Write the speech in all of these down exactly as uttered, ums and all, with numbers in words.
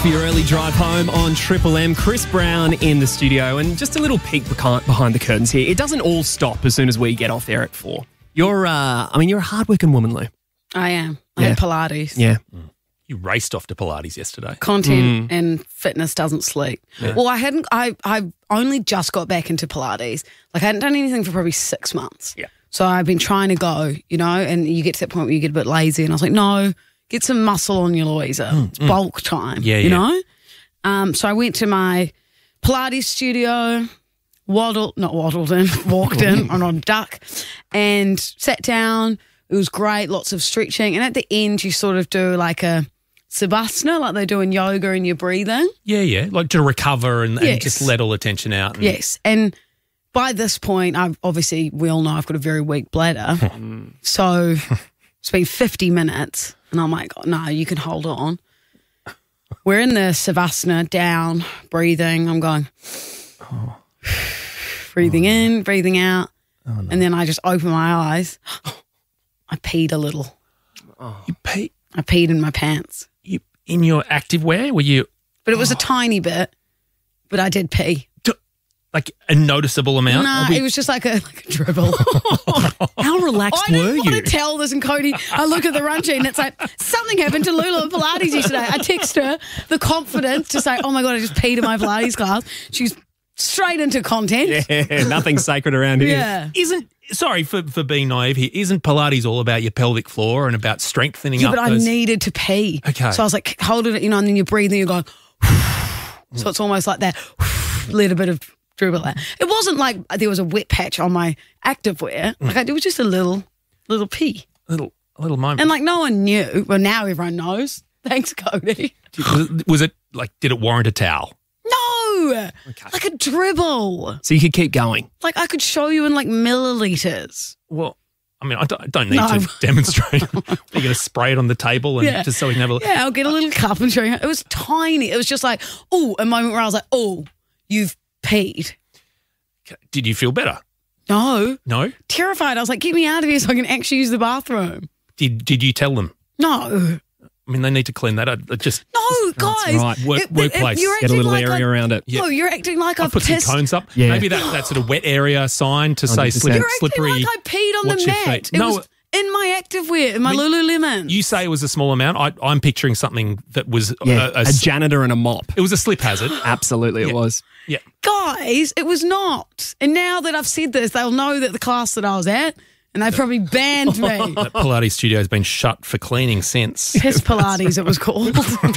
for your early drive home on Triple M. Chris Brown in the studio, and just a little peek behind behind the curtains here. It doesn't all stop as soon as we get off there at four. You're, uh, I mean, you're a hardworking woman, Lou. I am. I Yeah. had Pilates. Yeah. You raced off to Pilates yesterday. Content and fitness doesn't sleep. Well, I hadn't. I I only just got back into Pilates. Like I hadn't done anything for probably six months. Yeah. So I've been trying to go, you know, and you get to that point where you get a bit lazy, and I was like, no, get some muscle on you, Louisa. It's bulk time. Yeah, you yeah. know. Um. So I went to my Pilates studio, waddled, not waddled in, walked in on a duck, and sat down. It was great, lots of stretching, and at the end you sort of do like a Savasana, like they do in yoga, and you're breathing. Yeah, yeah. Like to recover and, and Yes. just let all the tension out. And Yes. And by this point, I've obviously, we all know I've got a very weak bladder. So it's been fifty minutes, and I'm like, oh, no, you can hold on. We're in the Savasana, down, breathing. I'm going, breathing in, breathing out. And then I just open my eyes. I peed a little. You pee I peed in my pants. you in your active wear? Were you But it was a tiny bit, but I did pee. t- like a noticeable amount? Nah, Are we- it was just like a, like a dribble. How relaxed I were didn't you? want to tell this, and Cody, I look at the run sheet and it's like, something happened to Lulu at Pilates yesterday. I text her the confidence to say, oh my God, I just peed in my Pilates class. She's straight into content. Yeah, nothing sacred around here. Yeah. Isn't sorry for, for being naive here. Isn't Pilates all about your pelvic floor and about strengthening Yeah, up but I those? needed to pee. Okay. So I was like, hold it, you know, and then you're breathing, you're going, so it's almost like that, let a bit of dribble out. It wasn't like there was a wet patch on my activewear. Like, it was just a little, little pee. a little a little moment. And like no one knew. Well, now everyone knows. Thanks, Cody. was, it, was it like did it warrant a towel? No, like a dribble. So you could keep going. Like I could show you in like milliliters. Well, I mean, I don't, I don't need No. to demonstrate. You're going to spray it on the table and Yeah. just so we can have a look. Yeah, I'll get a little cup and show you. It was tiny. It was just like, oh, a moment where I was like, oh, you've peed. Did you feel better? No, No. terrified. I was like, get me out of here so I can actually use the bathroom. Did Did you tell them? No, I mean, they need to clean that. I, I just no, guys. right. Work- It- it- workplace. you're Get a acting little like area I- around it. Yeah. No, you're acting like I I've put some pissed. cones up. Yeah. Maybe that that sort of wet area sign to say one hundred percent. slip, You're acting slippery. like I peed on watch the your mat. feet. It No, was in my activewear, in my I mean, Lululemon. you say it was a small amount. I, I'm picturing something that was Yeah, a, a a s- janitor and a mop. it was a slip hazard. Absolutely, it Yeah. was. Yeah. Guys, it was not. And now that I've said this, they'll know that the class that I was at, and they probably banned me. That Pilates studio has been shut for cleaning since. Piss Pilates, it was called.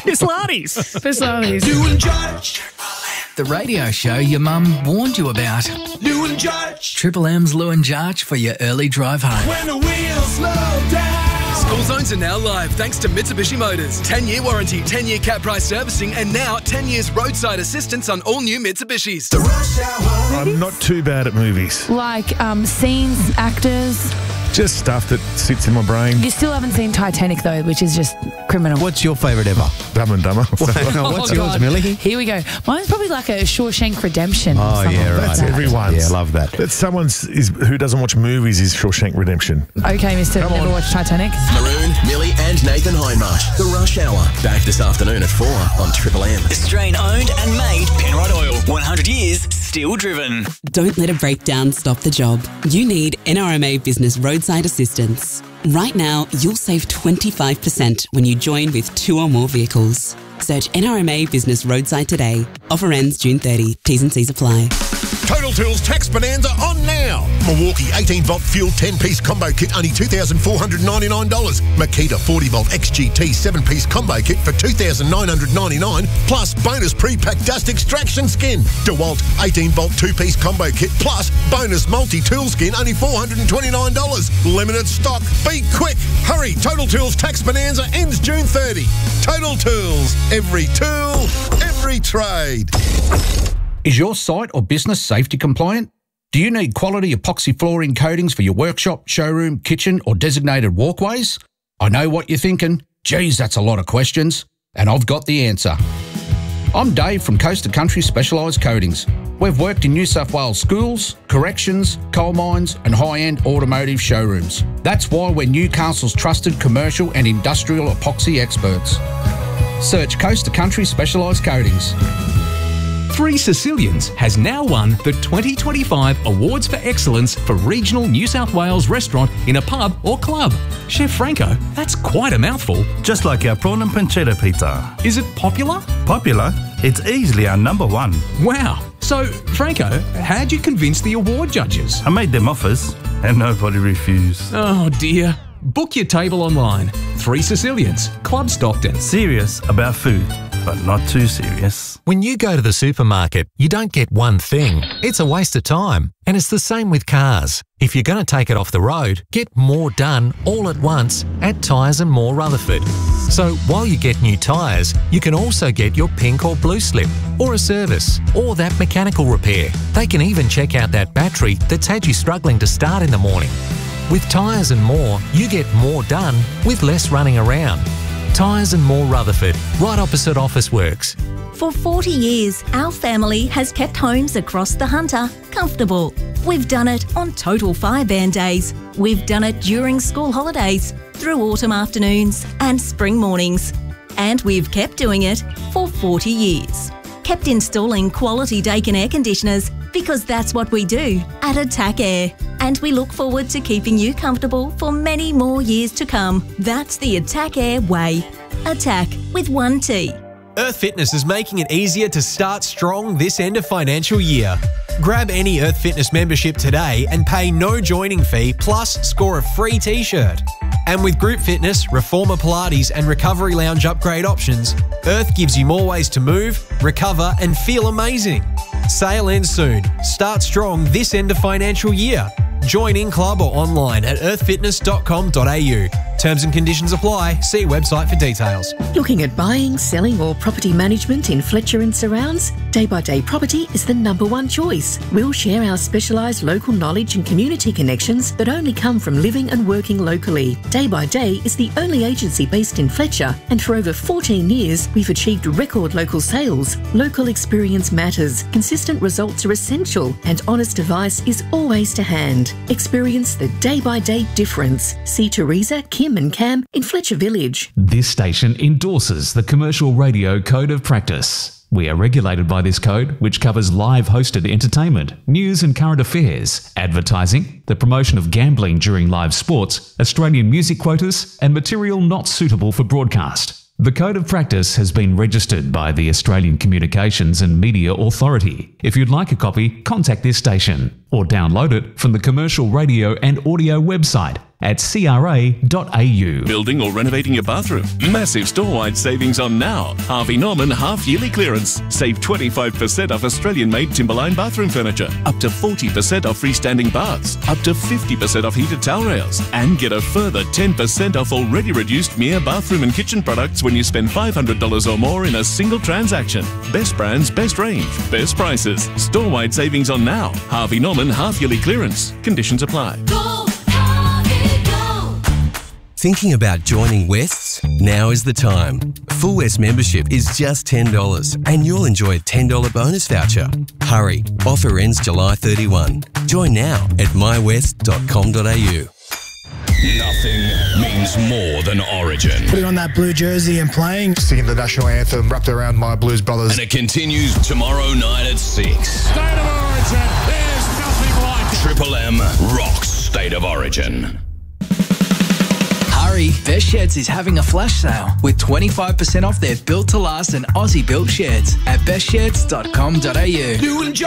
Pilates. Piss Pilates. Lou and Judge. The radio show your mum warned you about. Lou and Judge. Triple M's Lou and Jarch for your early drive home. When the wheels slow down. School zones are now live thanks to Mitsubishi Motors. ten-year warranty, ten-year cap price servicing, and now ten years roadside assistance on all new Mitsubishis. The rush hour. I'm not too bad at movies. Like um, scenes, actors. Just stuff that sits in my brain. You still haven't seen Titanic though, which is just criminal. What's your favourite ever? Dumb and Dumber. What's Oh, yours, God. Millie? Here we go. Mine's probably like a Shawshank Redemption. or Oh, something yeah, like right. That's that. everyone's. Yeah, I love that. That's someone's is, who doesn't watch movies is Shawshank Redemption. Okay, Mister Come Never on. watched Titanic. Maroon, Millie and Nathan Hindmarsh. The Rush Hour. Back this afternoon at four on Triple M. Australian owned and made Penrite Oil. one hundred years still driven. Don't let a breakdown stop the job. You need N R M A Business Roadside Assistance. Right now, you'll save twenty-five percent when you join with two or more vehicles. Search N R M A Business Roadside today. Offer ends June thirtieth. T's and C's apply. Total Tools Tax Bonanza on now. Milwaukee eighteen volt fuel ten-piece combo kit only two thousand four hundred ninety-nine dollars. Makita forty volt X G T seven-piece combo kit for two thousand nine hundred ninety-nine dollars plus bonus pre-packed dust extraction skin. DeWalt eighteen volt two-piece combo kit plus bonus multi-tool skin only four hundred twenty-nine dollars. Limited stock. Be quick. Hurry. Total Tools Tax Bonanza ends June thirtieth. Total Tools. Every tool, every trade. Is your site or business safety compliant? Do you need quality epoxy flooring coatings for your workshop, showroom, kitchen or designated walkways? I know what you're thinking. Geez, that's a lot of questions. And I've got the answer. I'm Dave from Coast to Country Specialised Coatings. We've worked in New South Wales schools, corrections, coal mines and high-end automotive showrooms. That's why we're Newcastle's trusted commercial and industrial epoxy experts. Search Coast to Country Specialised Coatings. Three Sicilians has now won the twenty twenty-five Awards for Excellence for Regional New South Wales Restaurant in a Pub or Club. Chef Franco, that's quite a mouthful. Just like our prawn and pancetta pizza. Is it popular? Popular? It's easily our number one. Wow. So, Franco, how'd you convince the award judges? I made them offers and nobody refused. Oh dear. Book your table online. Three Sicilians, Club Stockton. Serious about food, but not too serious. When you go to the supermarket, you don't get one thing. It's a waste of time. And it's the same with cars. If you're going to take it off the road, get more done all at once at Tyres and More Rutherford. So while you get new tyres, you can also get your pink or blue slip, or a service, or that mechanical repair. They can even check out that battery that's had you struggling to start in the morning. With Tyres and More, you get more done with less running around. Tyres and More Rutherford, right opposite Officeworks. For forty years, our family has kept homes across the Hunter comfortable. We've done it on total fire ban days. We've done it during school holidays, through autumn afternoons and spring mornings. And we've kept doing it for forty years. Kept installing quality Daikin air conditioners because that's what we do at Attack Air. And we look forward to keeping you comfortable for many more years to come. That's the Attack Air way. Attack with one T. Earth Fitness is making it easier to start strong this end of financial year. Grab any Earth Fitness membership today and pay no joining fee plus score a free t-shirt. And with Group Fitness, Reformer Pilates and Recovery Lounge upgrade options, Earth gives you more ways to move, recover and feel amazing. Sale ends soon. Start strong this end of financial year. Join in club or online at earth fitness dot com dot a u. Terms and conditions apply. See website for details. Looking at buying, selling or property management in Fletcher and surrounds? Day by Day Property is the number one choice. We'll share our specialised local knowledge and community connections that only come from living and working locally. Day by Day is the only agency based in Fletcher, and for over fourteen years we've achieved record local sales. Local experience matters, consistent results are essential, and honest advice is always to hand. Experience the Day by Day difference. See Teresa, Kim and Cam in Fletcher Village. This station endorses the Commercial Radio Code of Practice. We are regulated by this code, which covers live hosted entertainment, news and current affairs, advertising, the promotion of gambling during live sports, Australian music quotas, and material not suitable for broadcast. The Code of Practice has been registered by the Australian Communications and Media Authority. If you'd like a copy, contact this station or download it from the Commercial Radio and Audio website at c r a dot a u. Building or renovating your bathroom? Massive store-wide savings on now. Harvey Norman half-yearly clearance. Save twenty-five percent off Australian-made Timberline bathroom furniture. Up to forty percent off freestanding baths. Up to fifty percent off heated towel rails. And get a further ten percent off already reduced M I A bathroom and kitchen products when you spend five hundred dollars or more in a single transaction. Best brands, best range, best prices. Store-wide savings on now. Harvey Norman half-yearly clearance. Conditions apply. Thinking about joining Wests? Now is the time. Full West membership is just ten dollars and you'll enjoy a ten dollars bonus voucher. Hurry, offer ends July thirty-first. Join now at my west dot com dot a u. Nothing means more than Origin. Putting on that blue jersey and playing. Singing the national anthem wrapped around my Blues Brothers. And it continues tomorrow night at six. State of Origin, there's nothing like it. Triple M rocks State of Origin. Hurry, Best Sheds is having a flash sale with twenty-five percent off their built to last and Aussie built sheds at best sheds dot com dot a u. You and Joe.